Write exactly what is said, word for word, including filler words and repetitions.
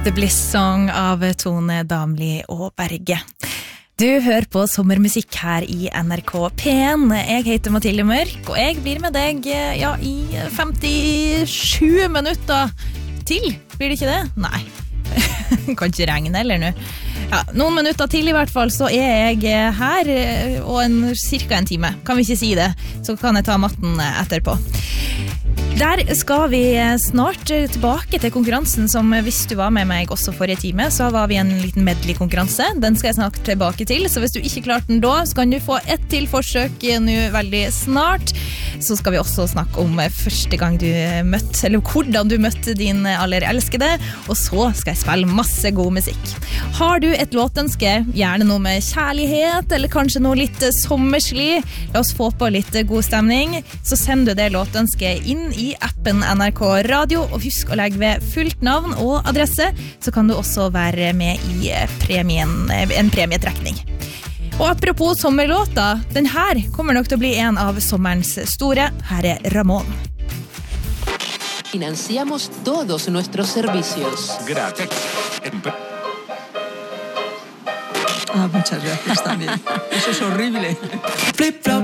The Bliss Song av Tone Damli og Berge. Du hører på sommermusikk her i N R K P en. Jeg heter Mathilde Mørk, og jeg blir med deg ja, i femtisju minutter til. Blir det ikke det? Nei. Kan ikke regne eller nå. Ja, noen minutter til i hvert fall, så er jeg her, og en, cirka en time. Kan vi ikke si det, så kan jeg ta matten etterpå. Der skal vi snart tilbake til konkurransen som hvis du var med meg også forrige time, så var vi en liten medley-konkurranse. Den skal jeg snart tilbake til, så hvis du ikke klarte den da, så kan du få ett til forsøk nå veldig snart. Så skal vi også snakke om første gang du møtte, eller hvordan du møtte din aller elskede, og så skal jeg spille masse god musikk. Har du et låtønske, gjerne noe med kjærlighet, eller kanskje noe litt sommerslig, la oss få på litt god stemning, så send du det låtønsket inn i appen N R K Radio, og husk å legge ved fullt navn og adresse, så kan du også være med i premien, en premietrekning. Og apropos sommerlåter, den her kommer nok til å bli en av sommerens store. Her er Ramón. Financiamos todos nuestros servicios. Gracias. Ah, muchas gracias también. Eso es horrible. Flip, flop.